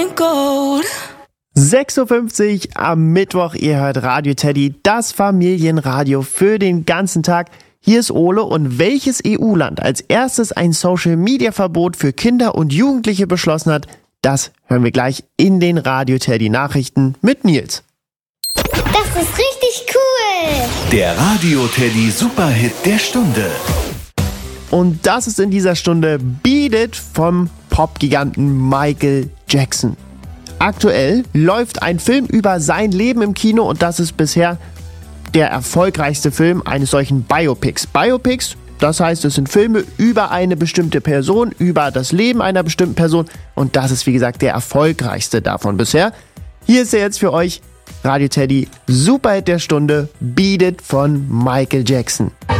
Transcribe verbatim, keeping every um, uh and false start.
and gold. sechs Uhr fünfzig am Mittwoch, ihr hört Radio Teddy, das Familienradio für den ganzen Tag. Hier ist Ole und welches E U-Land als erstes ein Social-Media-Verbot für Kinder und Jugendliche beschlossen hat, das hören wir gleich in den Radio Teddy Nachrichten mit Nils. Das ist richtig cool! Der Radio Teddy Superhit der Stunde. Und das ist in dieser Stunde Beat It vom Popgiganten Michael Jackson. Aktuell läuft ein Film über sein Leben im Kino und das ist bisher der erfolgreichste Film eines solchen Biopics. Biopics, das heißt, es sind Filme über eine bestimmte Person, über das Leben einer bestimmten Person und das ist, wie gesagt, der erfolgreichste davon bisher. Hier ist er jetzt für euch, Radio Teddy, Superhit der Stunde, Beat It von Michael Jackson.